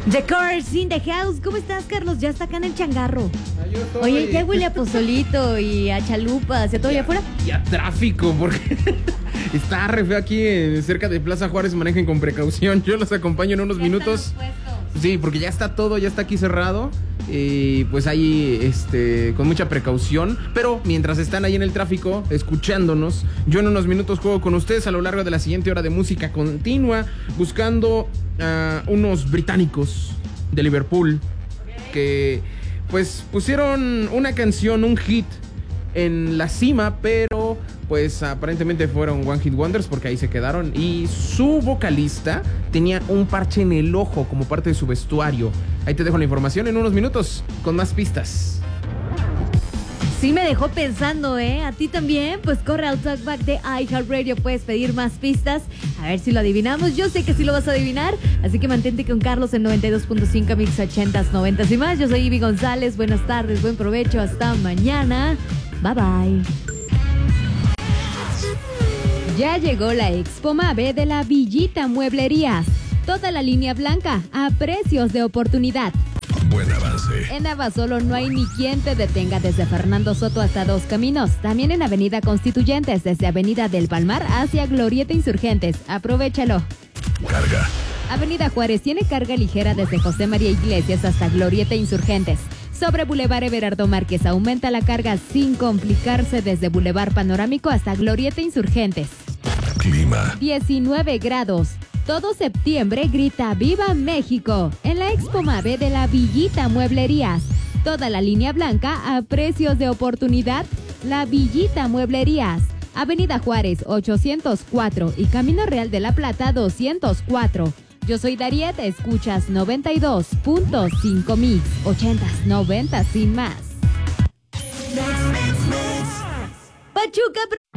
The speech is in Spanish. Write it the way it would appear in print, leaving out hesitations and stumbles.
The Cars in the House. ¿Cómo estás, Carlos? Ya está acá en el changarro. Yo estoy... Oye, ya huele a pozolito y a chalupas y a todo allá afuera. Y a tráfico, porque está re feo aquí cerca de Plaza Juárez. Manejen con precaución. Yo los acompaño en unos minutos. Sí, porque ya está todo, ya está aquí cerrado. Y pues ahí, con mucha precaución. Pero mientras están ahí en el tráfico, escuchándonos, yo en unos minutos juego con ustedes a lo largo de la siguiente hora de música continua, buscando unos británicos de Liverpool que pues pusieron una canción, un hit en la cima, pero pues aparentemente fueron One Hit Wonders porque ahí se quedaron. Y su vocalista tenía un parche en el ojo como parte de su vestuario. Ahí te dejo la información en unos minutos con más pistas. Sí me dejó pensando, ¿eh? ¿A ti también? Pues corre al Talkback de iHeartRadio. Puedes pedir más pistas. A ver si lo adivinamos. Yo sé que sí lo vas a adivinar. Así que mantente con Carlos en 92.5 mix 80s, 90s y más. Yo soy Ivy González. Buenas tardes, buen provecho. Hasta mañana. Bye, bye. Ya llegó la Expo Mave de la Villita Mueblerías. Toda la línea blanca a precios de oportunidad. Buen avance. En Abasolo no hay ni quien te detenga desde Fernando Soto hasta Dos Caminos. También en Avenida Constituyentes, desde Avenida del Palmar hacia Glorieta Insurgentes. Aprovechalo. Carga. Avenida Juárez tiene carga ligera desde José María Iglesias hasta Glorieta Insurgentes. Sobre Boulevard Everardo Márquez aumenta la carga sin complicarse desde Boulevard Panorámico hasta Glorieta Insurgentes. Clima. 19 grados. Todo septiembre grita ¡Viva México! En la Expo Mave de la Villita Mueblerías. Toda la línea blanca a precios de oportunidad. La Villita Mueblerías. Avenida Juárez 804 y Camino Real de la Plata 204. Yo soy Dariet, escuchas 92.5 mix, 80s, 90s sin más. Pachuca